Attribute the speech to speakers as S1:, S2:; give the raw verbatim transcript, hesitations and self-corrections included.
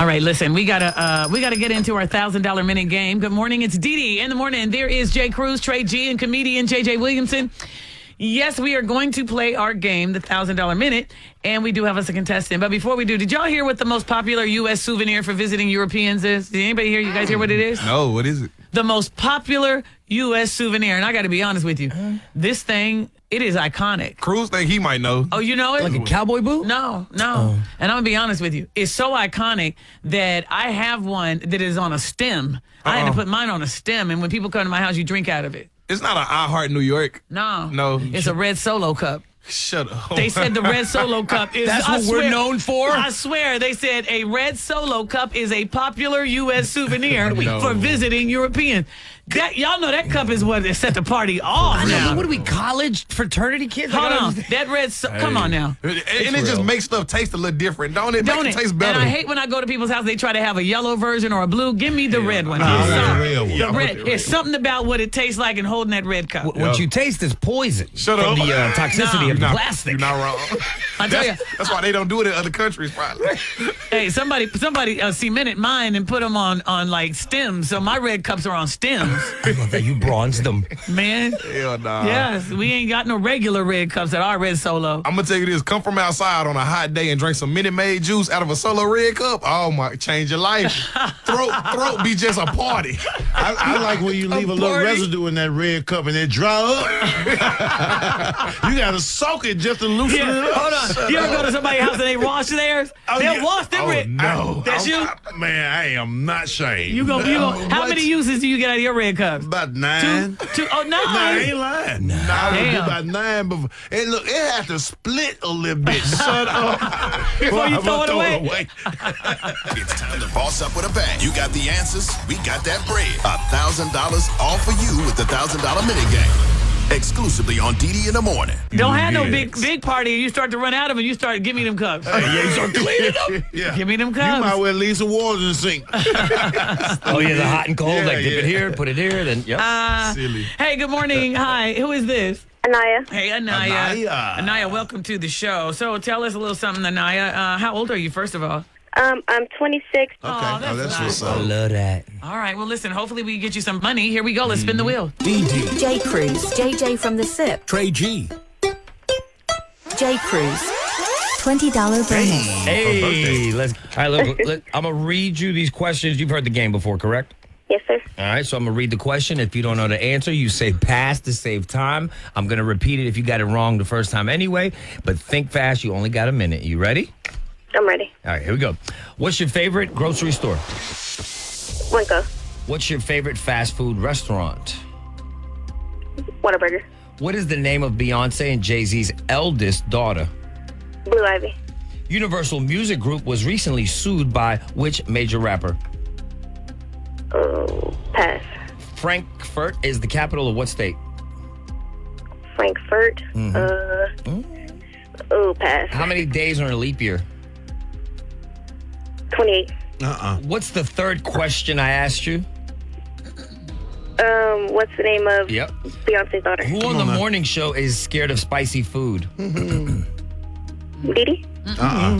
S1: All right, listen, we gotta uh, we gotta get into our thousand dollar minute game. Good morning, it's Dee Dee in the morning. There is Jay Cruz, Trey G, and comedian J J Williamson. Yes, we are going to play our game, the thousand dollar minute, and we do have us a contestant. But before we do, did y'all hear what the most popular U S souvenir for visiting Europeans is? Did anybody hear? You guys hear what it is?
S2: No, what is it?
S1: The most popular U S souvenir, and I got to be honest with you, this thing. It is iconic.
S2: Cruz think he might know.
S1: Oh, you know it?
S3: Like a cowboy boot?
S1: No, no. Oh. And I'm going to be honest with you. It's so iconic that I have one that is on a stem. Uh-uh. I had to put mine on a stem, and when people come to my house, you drink out of it.
S2: It's not an I Heart New York.
S1: No.
S2: No.
S1: It's a red Solo cup.
S2: Shut up.
S1: They said the red Solo cup is...
S3: That's what
S1: swear,
S3: we're known for?
S1: I swear. They said a red Solo cup is a popular U S souvenir
S2: no.
S1: for visiting Europeans. That, y'all know that cup is what set the party off
S3: I know,
S1: now.
S3: but what are we, college fraternity kids?
S1: Hold
S3: Like,
S1: on. That red... So-
S2: Hey.
S1: Come on now.
S2: And, and it just makes stuff taste a little different, don't it?
S1: Don't
S2: Make
S1: it?
S2: it taste better.
S1: And I hate when I go to people's house, they try to have a yellow version or a blue. Give me the red one.
S4: Nah,
S1: It's
S4: I want
S1: some-
S4: the red one.
S1: the
S4: I want
S1: red.
S4: the
S1: It's something about what it tastes like and holding that red cup.
S3: What, what you taste is poison.
S2: Shut
S3: from
S2: up.
S3: the uh, toxicity
S1: No.
S3: of
S2: You're not,
S3: plastic.
S2: You're not wrong.
S1: I tell
S2: that's,
S1: you.
S2: that's why they don't do it in other countries, probably.
S1: Hey, somebody somebody uh, cemented mine and put them on, on like stems. So my red cups are on stems.
S3: I love that you bronzed them.
S1: Man.
S2: Hell nah.
S1: Yes, we ain't got no regular red cups at our red Solo.
S2: I'm gonna tell you this: come from outside on a hot day and drink some Minute Maid juice out of a Solo red cup. Oh my, change your life. throat, throat be just a party.
S4: I, I like when you leave a,
S1: A
S4: little
S1: party?
S4: residue in that red cup and it dry up. You gotta soak it just to loosen
S1: Yeah,
S4: it up.
S1: hold on. You ever go to somebody's house and they wash theirs?
S4: Oh,
S1: They'll
S4: yeah.
S1: wash them
S4: Oh,
S1: red.
S4: no.
S1: That's you?
S4: I- man, I am not shamed.
S1: You go, you go. How
S4: What?
S1: many uses do you get out of your red cups?
S4: About
S1: Two,
S4: nine.
S1: two, oh, nine.
S4: Nah, I ain't lying. Nah, I would do
S1: Damn.
S4: about nine before. And look, it had to split a little bit. Shut up.
S1: Before you
S4: I'ma
S1: throw it away.
S5: It's time to boss up with a bang. You got the answers. We got that bread. A thousand dollars all for you with the thousand dollar minute game. Exclusively on D D in the morning.
S1: Don't have no
S4: Yes.
S1: big big party. You start to run out of them. You start give me them cups.
S4: Yeah, you start cleaning up. Yeah.
S1: Give me them
S4: You
S1: cups.
S4: might well leave some water in the sink.
S3: Oh, yeah, the hot and cold.
S4: Yeah,
S3: like, dip
S4: yeah.
S3: it here, put it here, then, yep.
S1: Uh,
S4: Silly.
S1: Hey, good morning. Hi, who is this?
S6: Anaya.
S1: Hey, Anaya.
S4: Anaya.
S1: Anaya, welcome to the show. So tell us a little something, Anaya. Uh, how old are you, first of all?
S6: Um, I'm twenty-six.
S1: Oh,
S4: Okay.
S1: that's
S4: Oh, that's
S1: nice.
S4: what's
S3: I
S4: up.
S3: love that.
S1: All right, well, listen, hopefully we get you some money. Here we go. Let's spin the wheel.
S3: D D.
S7: J Cruz, J J from the S I P,
S3: Trey G.
S7: J Cruz, twenty dollar bonus.
S3: Hey, let's. All right, look, let, I'm going to read you these questions. You've heard the game before, correct?
S6: Yes, sir.
S3: All right, so I'm going to read the question. If you don't know the answer, you say pass to save time. I'm going to repeat it if you got it wrong the first time anyway. But think fast. You only got a minute. You ready?
S6: I'm ready.
S3: All right, here we go. What's your favorite grocery store?
S6: Winko.
S3: What's your favorite fast food restaurant?
S6: Whataburger.
S3: What is the name of Beyonce and Jay-Z's eldest daughter?
S6: Blue Ivy.
S3: Universal Music Group was recently sued by which major rapper?
S6: Oh, pass.
S3: Frankfurt is the capital of what state?
S6: Frankfurt. Uh. Oh, pass.
S3: How many days are in a leap year?
S6: twenty-eight.
S4: Uh-uh.
S3: What's the third question I asked you?
S6: Um, what's the name of
S3: Yep.
S6: Beyonce's daughter?
S3: Who on
S4: on
S3: the
S4: now.
S3: morning show is scared of spicy food?
S6: Dee Dee?
S4: Uh-uh.